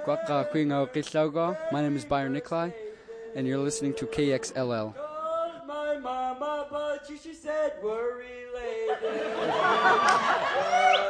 My name is Byron Nikolai, and you're listening to KXLL. My mama, but she said we're related.